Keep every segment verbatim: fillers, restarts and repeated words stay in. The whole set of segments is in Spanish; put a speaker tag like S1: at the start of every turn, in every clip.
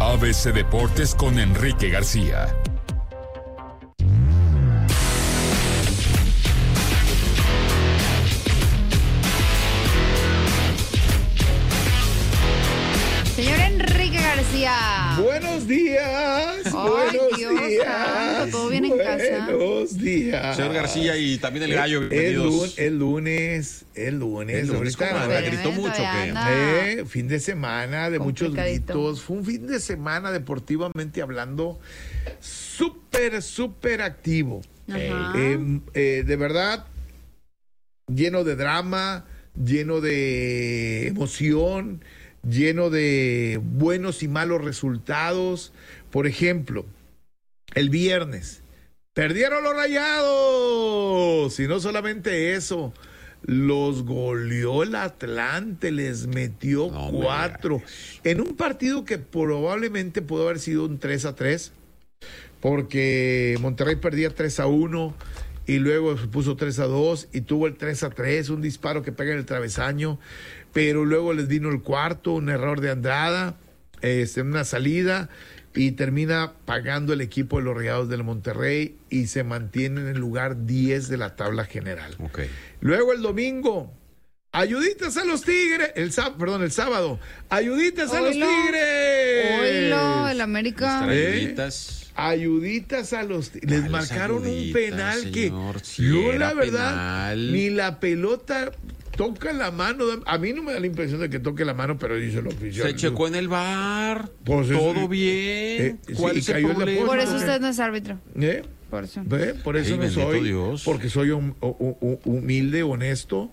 S1: A B C Deportes con Enrique García.
S2: Señor Enrique García.
S3: Buenos días.
S2: Ay,
S3: buenos
S2: Dios
S3: días.
S2: santo, ¿todo bien en casa?
S3: Buenos días.
S4: Señor García y también el gallo.
S3: El, el, lunes, el lunes, el lunes.
S4: El lunes,
S3: ahorita,
S4: ¿cómo? ¿Gritó mucho
S2: que
S3: eh, fin de semana de muchos gritos. Fue un fin de semana deportivamente hablando súper, súper activo. Eh, eh, de verdad, lleno de drama, lleno de emoción, lleno de buenos y malos resultados. Por ejemplo, el viernes perdieron los Rayados, y no solamente eso, los goleó el Atlante, les metió no, cuatro en un partido que probablemente pudo haber sido un tres a tres, porque Monterrey perdía tres a uno y luego se puso tres a dos y tuvo el tres a tres, un disparo que pega en el travesaño, pero luego les vino el cuarto, un error de Andrada, este, en una salida, y termina pagando el equipo de los Rayados del Monterrey y se mantiene en el lugar diez de la tabla general.
S4: Okay.
S3: Luego el domingo, ayuditas a los Tigres, el sábado, perdón, el sábado, ayuditas a los Tigres.
S2: Oilo, el América.
S4: Ayuditas.
S3: ¿Eh? Ayuditas a los Tigres. Les marcaron un penal
S4: señor,
S3: que
S4: si
S3: yo la verdad,
S4: penal.
S3: Ni la pelota toca la mano. A mí no me da la impresión de que toque la mano, pero dice el oficial.
S4: Se checó en el bar.
S3: Pues
S4: todo
S3: eso,
S4: bien.
S3: Eh,
S4: ¿Cuál
S3: sí,
S4: es el
S3: cayó
S4: problema?
S3: En
S2: Por eso usted no es árbitro.
S3: ¿Eh?
S2: Por eso.
S3: ¿Ve? Por eso
S4: Ay,
S3: no soy.
S4: Dios.
S3: Porque soy un, un, un, humilde, honesto,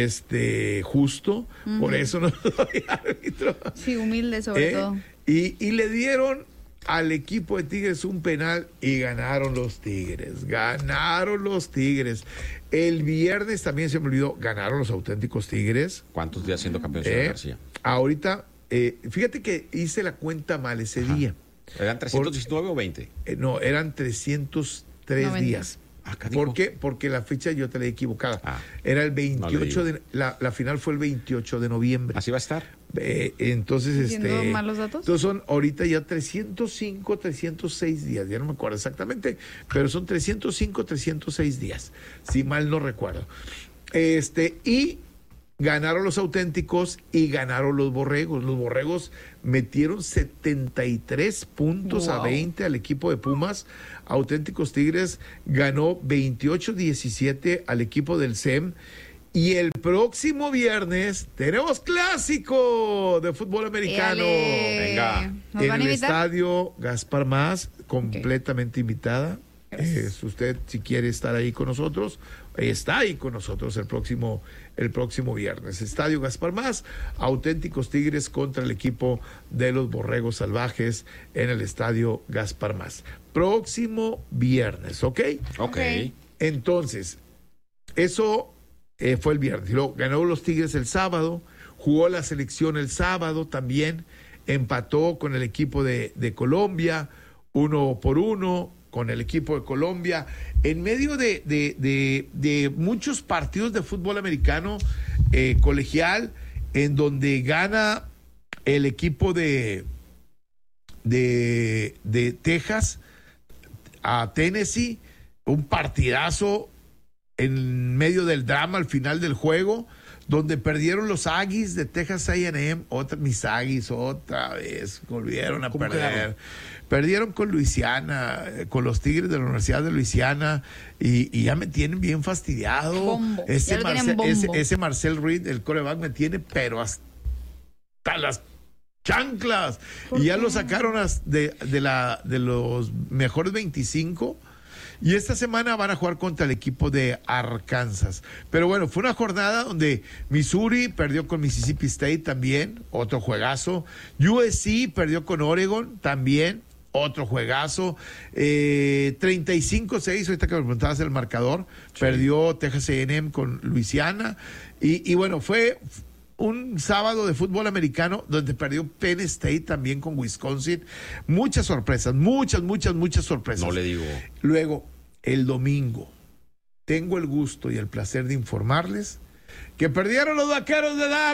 S3: este, justo. Uh-huh. Por eso no soy árbitro.
S2: Sí, humilde sobre
S3: ¿Eh?
S2: todo.
S3: Y, y le dieron al equipo de Tigres un penal y ganaron los Tigres. Ganaron los Tigres. El viernes también se me olvidó, ganaron los auténticos Tigres.
S4: ¿Cuántos días siendo campeón, señor
S3: eh,
S4: García?
S3: Ahorita, eh, fíjate que hice la cuenta mal ese Ajá. día.
S4: ¿Eran trescientos diecinueve Por, o veinte?
S3: Eh, no, eran trescientos tres noventa días.
S4: Ah,
S3: ¿Por qué? Porque la fecha yo te la he equivocada. Ah, Era el veintiocho
S4: no
S3: de... La, la final fue el veintiocho de noviembre.
S4: ¿Así va a estar?
S3: Eh, entonces, este...
S2: malos datos?
S3: Entonces son ahorita ya trescientos cinco, trescientos seis días. Ya no me acuerdo exactamente, pero son trescientos cinco, trescientos seis días. Si mal no recuerdo. Este, y... Ganaron los auténticos y ganaron los borregos. Los borregos metieron setenta y tres puntos wow. a veinte al equipo de Pumas. Auténticos Tigres ganó veintiocho diecisiete al equipo del C E M. Y el próximo viernes tenemos clásico de fútbol americano.
S2: Éale.
S4: Venga.
S2: ¿Nos
S3: en
S2: van a
S3: el
S2: invitar?
S3: estadio Gaspar Más, completamente okay. invitada. Eh, si usted si quiere estar ahí con nosotros, está ahí con nosotros el próximo el próximo viernes. Estadio Gaspar Más, auténticos Tigres contra el equipo de los Borregos Salvajes en el estadio Gaspar Más. Próximo viernes, ¿ok?
S4: Ok.
S3: Entonces, eso eh, fue el viernes. Luego ganó los Tigres el sábado, jugó la selección el sábado también, empató con el equipo de, de Colombia, uno por uno, con el equipo de Colombia, en medio de, de, de, de muchos partidos de fútbol americano eh, colegial, en donde gana el equipo de, de, de Texas a Tennessee, un partidazo en medio del drama al final del juego, donde perdieron los Aggies de Texas A and M, otra, mis Aggies otra vez volvieron a perder. Quedaron? Perdieron con Luisiana, con los Tigres de la Universidad de Luisiana, y, y ya me tienen bien fastidiado.
S2: Bombo.
S3: Ese, Marcel, ese, ese Marcel Reed, el quarterback, me tiene, pero hasta las chanclas. Y ya qué? Lo sacaron de, de, la, de los mejores veinticinco. Y esta semana van a jugar contra el equipo de Arkansas. Pero bueno, fue una jornada donde Missouri perdió con Mississippi State también, otro juegazo. U S C perdió con Oregon también, otro juegazo. Eh, treinta y cinco seis, ahorita que me preguntabas el marcador, sí. Perdió Texas A and M con Luisiana. Y, y bueno, fue un sábado de fútbol americano donde perdió Penn State también con Wisconsin. Muchas sorpresas, muchas, muchas, muchas sorpresas.
S4: No le digo.
S3: Luego, el domingo, tengo el gusto y el placer de informarles que perdieron los Vaqueros de Dallas.